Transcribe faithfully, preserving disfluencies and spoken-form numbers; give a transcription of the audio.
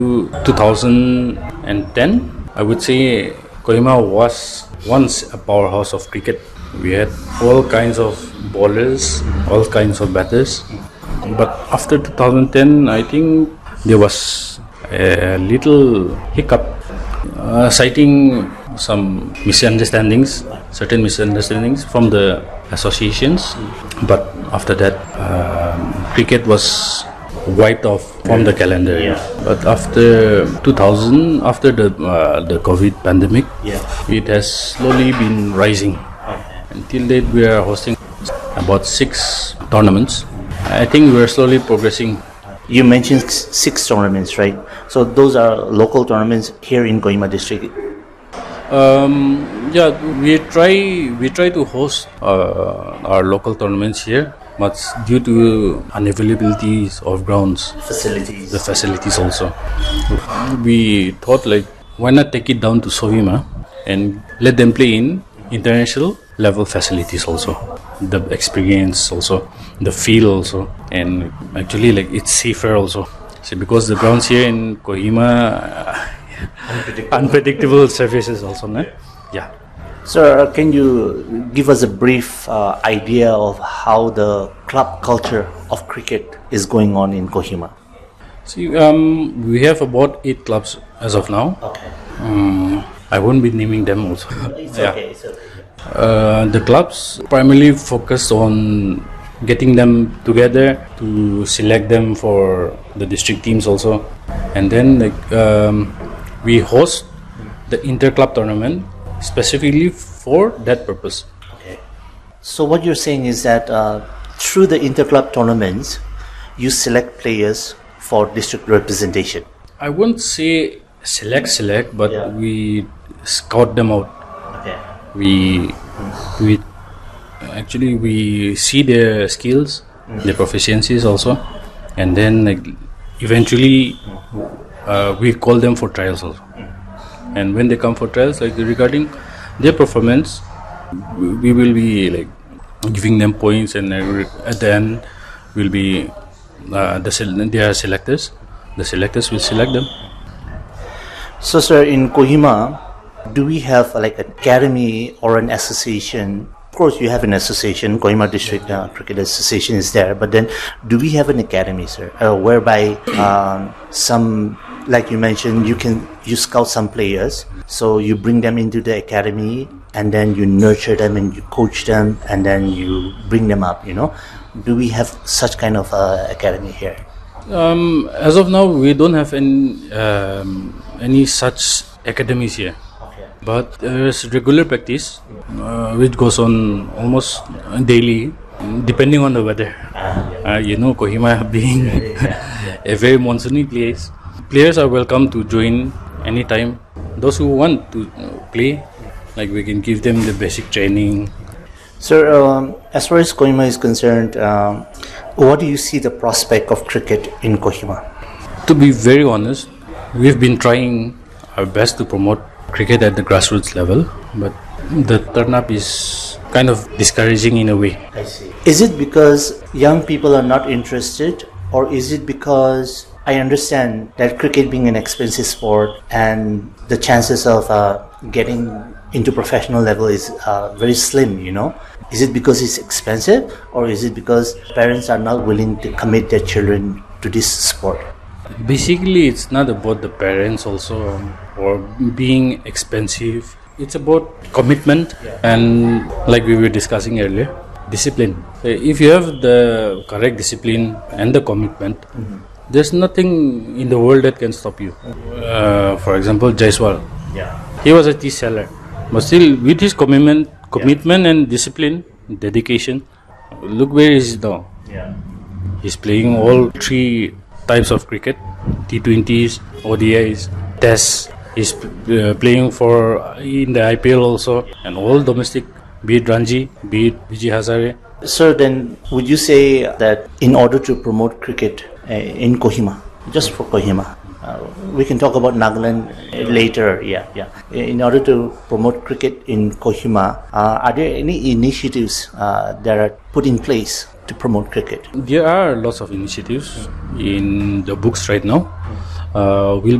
two thousand ten, I would say Kohima was once a powerhouse of cricket. We had all kinds of bowlers, all kinds of batters. But after two thousand ten, I think there was a little hiccup, uh, citing some misunderstandings, certain misunderstandings from the associations. But after that, um, cricket was wiped off from the calendar. Yeah. But after two thousand, after the uh, the COVID pandemic, Yeah. it has slowly been rising. Until date, we are hosting about six tournaments. I think we are slowly progressing. You mentioned s- six tournaments, right? So those are local tournaments here in Kohima district. Um, yeah, we try we try to host uh, our local tournaments here, but due to unavailabilities of grounds, Facilities. the facilities also, we thought like why not take it down to Sohima and let them play in international level facilities also, the experience also, the feel also, and actually like it's safer also. See, because the grounds here in Kohima. Uh, Unpredictable. Unpredictable surfaces also, no? Yeah. Sir, can you give us a brief uh, idea of how the club culture of cricket is going on in Kohima? See, um, we have about eight clubs as of now. Okay. Um, I won't be naming them also. It's Yeah. okay. It's okay. Uh, the clubs primarily focus on getting them together to select them for the district teams also, and then like um, we host the inter-club tournament specifically for that purpose. Okay. So what you're saying is that uh, through the interclub tournaments, you select players for district representation. I won't say select select, but Yeah. we scout them out. Okay. We we actually we see their skills, their proficiencies also, and then like eventually uh, we call them for trials also. And when they come for trials, like regarding their performance, we we will be like giving them points, and uh, at the end will be uh, the sel- their selectors. The selectors will select them. So, sir, in Kohima, do we have uh, like an academy or an association? Of course, you have an association. Kohima District uh, Cricket Association is there. But then, do we have an academy, sir, uh, whereby um, some, like you mentioned, you can you scout some players, so you bring them into the academy, and then you nurture them and you coach them, and then you bring them up. You know, do we have such kind of uh, academy here? Um, as of now, we don't have any um, any such academies here. Okay. But there's regular practice, uh, which goes on almost daily, depending on the weather. Uh, you know, Kohima being a very monsoony place, players are welcome to join anytime. Those who want to play, like we can give them the basic training. Sir, um, as far as Kohima is concerned, um, what do you see the prospect of cricket in Kohima? To be very honest, we've been trying our best to promote cricket at the grassroots level, but the turn up is kind of discouraging in a way. I see. Is it because young people are not interested, or is it because I understand that cricket being an expensive sport and the chances of uh, getting into professional level is uh, very slim, you know? Is it because it's expensive, or is it because parents are not willing to commit their children to this sport? Basically, it's not about the parents also or being expensive. It's about commitment and, like we were discussing earlier, discipline. If you have the correct discipline and the commitment, mm-hmm. there's nothing in the world that can stop you. Uh, for example, Jaiswal. Yeah. He was a tea seller, but still with his commitment, commitment and discipline, dedication, look where he is now. Yeah. He's playing all three types of cricket: T twenties, O D Is, Tests. He's uh, playing for in the I P L also, and all domestic, be it Ranji, be it Vijay Hazare. Sir, then would you say that in order to promote cricket uh, in Kohima, just for Kohima, uh, we can talk about Nagaland later, yeah, yeah. In order to promote cricket in Kohima, uh, are there any initiatives uh, that are put in place to promote cricket? There are lots of initiatives in the books right now. uh, will